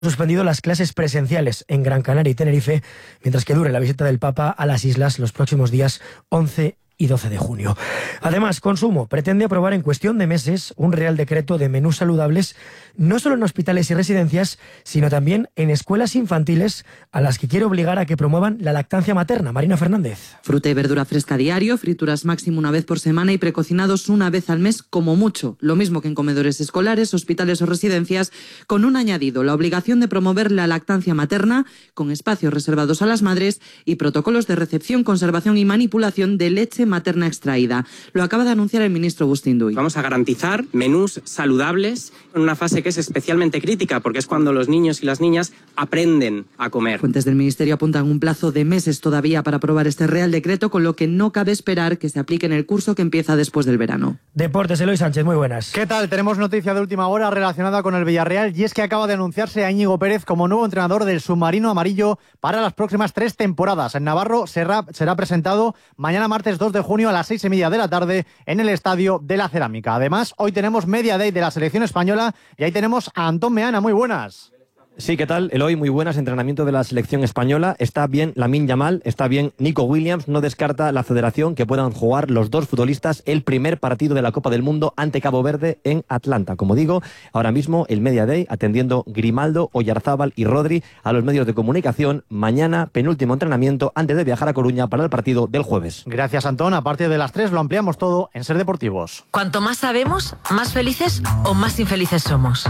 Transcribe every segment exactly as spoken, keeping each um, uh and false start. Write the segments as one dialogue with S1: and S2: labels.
S1: suspendido las clases presenciales en Gran Canaria y Tenerife, mientras que dure la visita del Papa a las islas los próximos días once y doce de junio. Además, Consumo pretende aprobar en cuestión de meses un real decreto de menús saludables, no solo en hospitales y residencias, sino también en escuelas infantiles, a las que quiere obligar a que promuevan la lactancia materna. Marina Fernández.
S2: Fruta y verdura fresca diario, frituras máximo una vez por semana y precocinados una vez al mes como mucho. Lo mismo que en comedores escolares, hospitales o residencias, con un añadido: la obligación de promover la lactancia materna, con espacios reservados a las madres y protocolos de recepción, conservación y manipulación de leche materna extraída. Lo acaba de anunciar el ministro Agustín Duy.
S3: Vamos a garantizar menús saludables en una fase que es especialmente crítica, porque es cuando los niños y las niñas aprenden a comer.
S2: Fuentes del Ministerio apuntan un plazo de meses todavía para aprobar este Real Decreto, con lo que no cabe esperar que se aplique en el curso que empieza después del verano.
S1: Deportes, Eloy Sánchez, muy buenas.
S4: ¿Qué tal? Tenemos noticia de última hora relacionada con el Villarreal, y es que acaba de anunciarse a Íñigo Pérez como nuevo entrenador del submarino amarillo para las próximas tres temporadas. En Navarro será, será presentado mañana martes dos de junio a las seis y media de la tarde en el Estadio de la Cerámica. Además, hoy tenemos Media Day de la selección española y ahí tenemos a Antón Meana. Muy buenas.
S5: Sí, ¿qué tal? Eloy, muy buenas. Entrenamiento de la selección española. Está bien Lamine Yamal, está bien Nico Williams. No descarta la federación que puedan jugar los dos futbolistas el primer partido de la Copa del Mundo ante Cabo Verde en Atlanta. Como digo, ahora mismo el Media Day atendiendo Grimaldo, Oyarzábal y Rodri a los medios de comunicación. Mañana, penúltimo entrenamiento antes de viajar a Coruña para el partido del jueves.
S4: Gracias, Antón. A partir de las tres lo ampliamos todo en Ser Deportivos.
S6: Cuanto más sabemos, más felices o más infelices somos.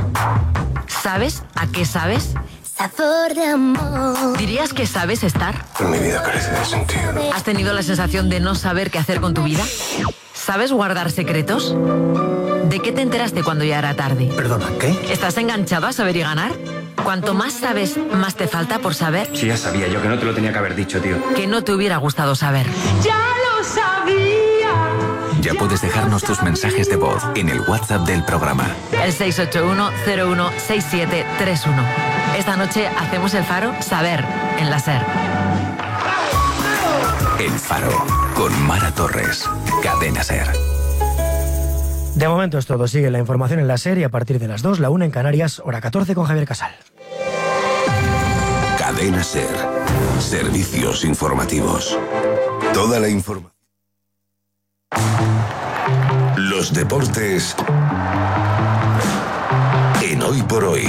S6: ¿Sabes a qué sabes?
S7: Sabor de amor.
S6: ¿Dirías que sabes estar?
S8: Mi vida carece de sentido.
S6: ¿Has tenido la sensación de no saber qué hacer con tu vida? ¿Sabes guardar secretos? ¿De qué te enteraste cuando ya era tarde?
S8: ¿Perdona, qué?
S6: ¿Estás enganchado a saber y ganar? Cuanto más sabes, más te falta por saber.
S8: Sí, ya sabía yo que no te lo tenía que haber dicho, tío.
S6: Que no te hubiera gustado saber.
S7: Ya lo sabía.
S9: Ya puedes dejarnos tus mensajes de voz en el WhatsApp del programa.
S6: El seis ocho uno cero uno seis siete tres uno. Esta noche hacemos el Faro Saber en la SER.
S9: El Faro con Mara Torres. Cadena SER.
S1: De momento es todo. Sigue la información en la SER y a partir de las dos, la una en Canarias, hora catorce con Javier Casal.
S9: Cadena SER. Servicios informativos. Toda la información. Los deportes en Hoy por Hoy.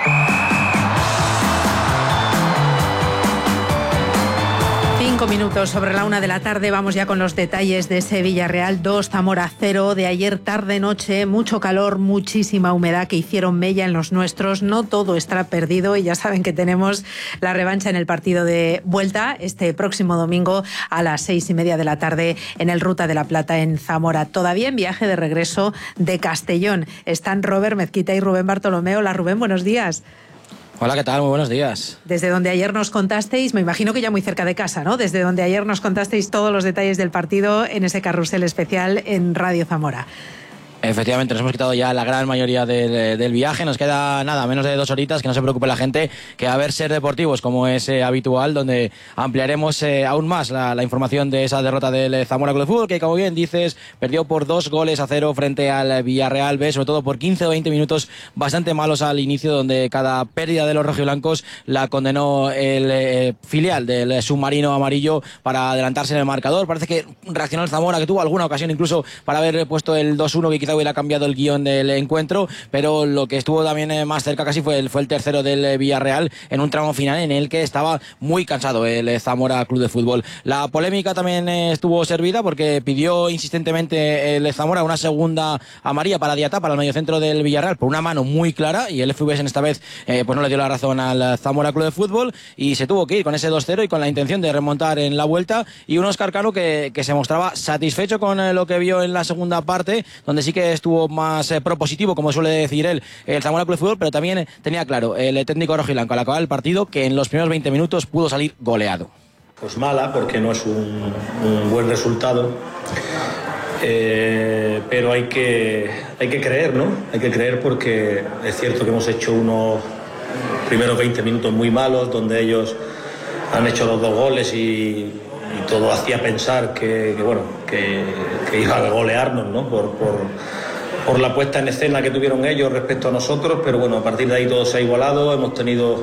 S10: Cinco minutos sobre la una de la tarde, vamos ya con los detalles de ese Villarreal dos, Zamora cero, de ayer tarde-noche, mucho calor, muchísima humedad que hicieron mella en los nuestros. No todo estará perdido y ya saben que tenemos la revancha en el partido de vuelta este próximo domingo a las seis y media de la tarde en el Ruta de la Plata en Zamora. Todavía en viaje de regreso de Castellón están Robert Mezquita y Rubén Bartolomé. Hola Rubén, buenos días.
S11: Hola, ¿qué tal? Muy buenos días.
S10: Desde donde ayer nos contasteis, me imagino que ya muy cerca de casa, ¿no? Desde donde ayer nos contasteis todos los detalles del partido en ese carrusel especial en Radio Zamora.
S11: Efectivamente, nos hemos quitado ya la gran mayoría del, del viaje. Nos queda nada, menos de dos horitas, que no se preocupe la gente, que va a haber Ser Deportivos, como es eh, habitual, donde ampliaremos eh, aún más la, la información de esa derrota del Zamora Club de Fútbol, que como bien dices, perdió por dos goles a cero frente al Villarreal B, sobre todo por quince o veinte minutos bastante malos al inicio, donde cada pérdida de los rojiblancos la condenó el eh, filial del submarino amarillo para adelantarse en el marcador. Parece que reaccionó el Zamora, que tuvo alguna ocasión incluso para haber puesto el dos uno, que quizá hubiera cambiado el guión del encuentro, pero lo que estuvo también más cerca casi fue el, fue el tercero del Villarreal en un tramo final en el que estaba muy cansado el Zamora Club de Fútbol. La polémica también estuvo servida porque pidió insistentemente el Zamora una segunda amarilla para Diatá, para el mediocentro del Villarreal, por una mano muy clara, y el F V S en esta vez eh, pues no le dio la razón al Zamora Club de Fútbol y se tuvo que ir con ese dos cero y con la intención de remontar en la vuelta, y un Óscar Cano que, que se mostraba satisfecho con lo que vio en la segunda parte, donde sí que estuvo más eh, propositivo, como suele decir él, el Zamora Club de Fútbol, pero también eh, tenía claro el técnico rojiblanco al acabar el partido que en los primeros veinte minutos pudo salir goleado.
S12: Pues mala, porque no es un, un buen resultado, eh, pero hay que, hay que creer, ¿no? Hay que creer porque es cierto que hemos hecho unos primeros veinte minutos muy malos, donde ellos han hecho los dos goles y, y todo hacía pensar que, que bueno, que, que iban a golearnos, ¿no? Por, por por la puesta en escena que tuvieron ellos respecto a nosotros, pero bueno, a partir de ahí todo se ha igualado, hemos tenido